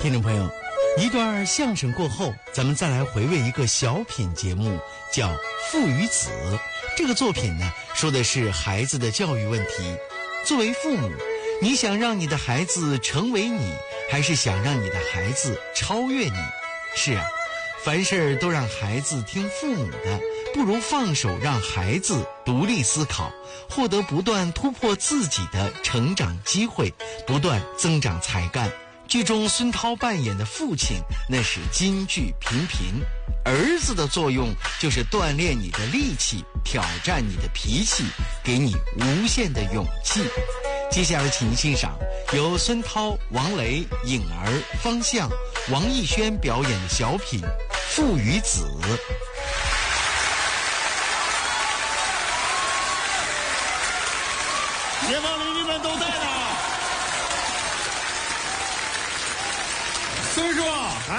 听众朋友，一段相声过后，咱们再来回味一个小品节目，叫《父与子》。这个作品呢，说的是孩子的教育问题。作为父母，你想让你的孩子成为你，还是想让你的孩子超越你？是啊，凡事都让孩子听父母的，不如放手让孩子独立思考，获得不断突破自己的成长机会，不断增长才干。剧中孙涛扮演的父亲那是金句频频，儿子的作用就是锻炼你的力气，挑战你的脾气，给你无限的勇气。接下来请欣赏由孙涛、王雷、颖儿、方向、王艺轩表演的小品《父与子》。 街坊邻居们都在呢。孙叔，